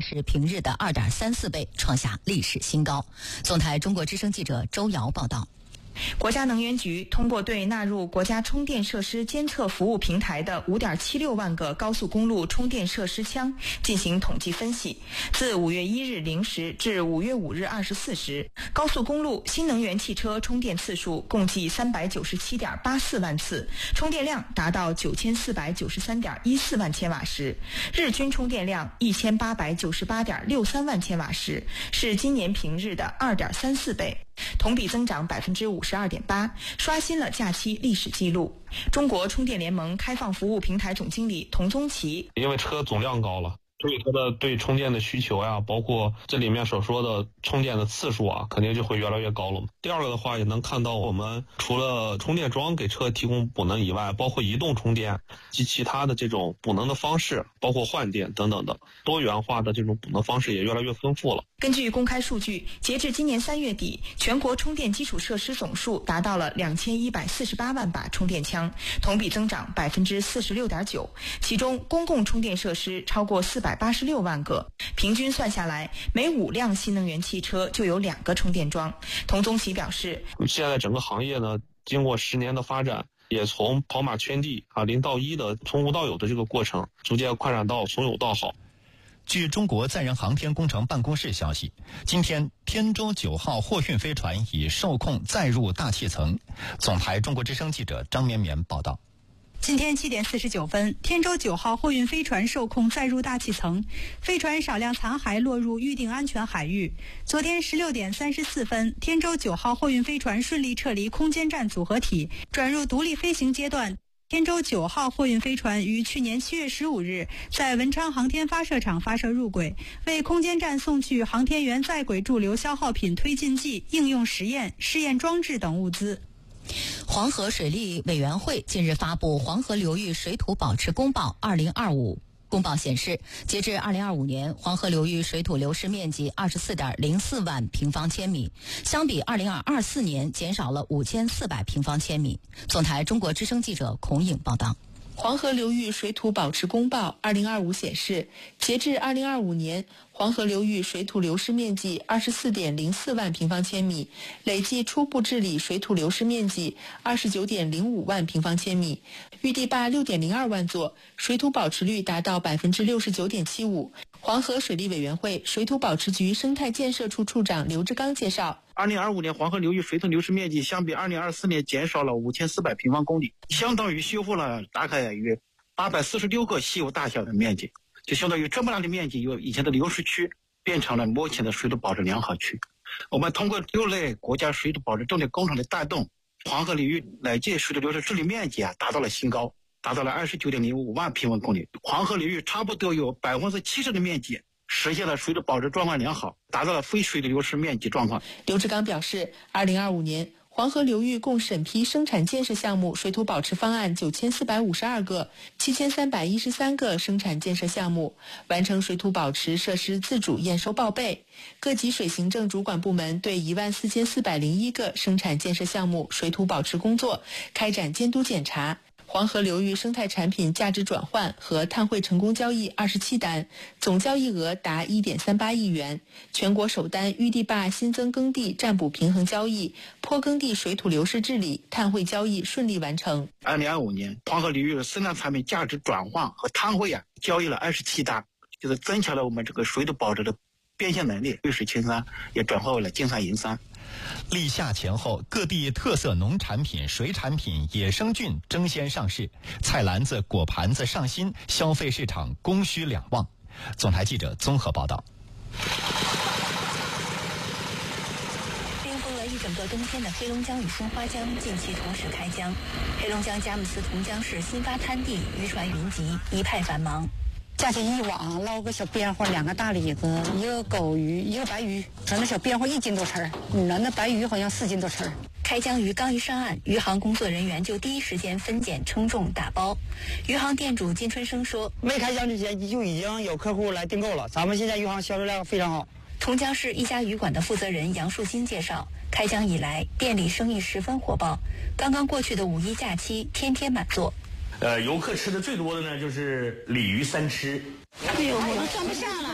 是平日的2.34倍，创下历史新高。总台中国之声记者周瑶报道。 国家能源局通过对纳入国家充电设施监测服务平台的5.76万个高速公路充电设施枪进行统计分析，自5月1日0时至5月5日24时，高速公路新能源汽车充电次数共计397.84万次，充电量达到9493.14万千瓦时，日均充电量1898.63万千瓦时，是今年平日的2.34倍，同比增长52.8%，刷新了假期历史记录。中国充电联盟开放服务平台总经理童宗奇， 因为车总量高了，所以它的对充电的需求呀，包括这里面所说的充电的次数啊，肯定就会越来越高了。第二个的话，也能看到我们除了充电桩给车提供补能以外，包括移动充电及其他的这种补能的方式，包括换电等等的多元化的这种补能方式也越来越丰富了。 根据公开数据，截至今年3月底，全国充电基础设施总数达到了2148万把充电枪，同比增长46.9%，其中公共充电设施超过486万个，平均算下来，每5辆新能源汽车就有2个充电桩。童宗奇表示， 现在整个行业呢，经过10年的发展，也从跑马圈地0到1的从无到有的这个过程，逐渐扩展到从有到好。 据中国载人航天工程办公室消息，今天天舟9号货运飞船已受控载入大气层。总台中国之声记者张绵绵报道。 今天7点49分，天舟9号货运飞船受控载入大气层，飞船少量残骸落入预定安全海域。昨天16点34分，天舟9号货运飞船顺利撤离空间站组合体，转入独立飞行阶段。天舟9号货运飞船于去年7月15日在文昌航天发射场发射入轨，为空间站送去航天员在轨驻留消耗品推进剂、应用实验、试验装置等物资。 黄河水利委员会近日发布《黄河流域水土保持公报2025》。公报显示，截至2025年，黄河流域水土流失面积24.04万平方千米，相比24年减少了5400平方千米。总台中国之声记者孔颖报道。 黄河流域水土保持公报2025显示，截至2025年，黄河流域水土流失面积24.04万平方千米，累计初步治理水土流失面积29.05万平方千米，预地坝6.02万座，水土保持率达到69.75%。黄河水利委员会水土保持局生态建设处处长刘志刚介绍 ，2025年黄河流域水土流失面积相比2024年减少了5400平方公里，相当于修复了大概约846个西游大小的面积，就相当于这么大的面积，由以前的流失区变成了目前的水土保持良好区。我们通过6类国家水土保持重点工程的带动，黄河流域累计水土流失治理面积达到了新高，达到了29.05万平方公里。黄河流域差不多有70%的面积实现了水土保持状况良好，达到了非水土流失面积状况。 刘志刚表示，2025年黄河流域共审批生产建设项目水土保持方案9452个，7313个生产建设项目，完成水土保持设施自主验收报备。各级水行政主管部门对14401个生产建设项目水土保持工作开展监督检查。黄河流域生态产品价值转换和碳汇成功交易27单，总交易额达1.38亿元。全国首单预地坝新增耕地占补平衡交易、坡耕地水土流失治理、碳汇交易顺利完成。 2025年，黄河流域的生态产品价值转换和碳汇交易了27单，就是增强了我们这个水土保持的变现能力，绿水青山也转化为了金山银山。 立夏前后，各地特色农产品、水产品、野生菌争先上市，菜篮子、果盘子上新，消费市场供需两旺。总台记者综合报道。 冰封了一整个冬天的黑龙江与松花江近期同时开江，黑龙江佳木斯同江市新发滩地渔船云集，一派繁忙。 架起一网，捞个小边花，2个大李子，一个狗鱼，一个白鱼，那小边花1斤多称，那白鱼好像4斤多称。 开江鱼刚一上岸，渔行工作人员就第一时间分拣称重打包。渔行店主金春生说， 没开江之前就已经有客户来订购了，咱们现在渔行销售量非常好。 同江市一家渔馆的负责人杨树新介绍，开江以来店里生意十分火爆，刚刚过去的5一假期天天满座。 游客吃的最多的呢就是鲤鱼3吃。 哎呦，我都装不下了。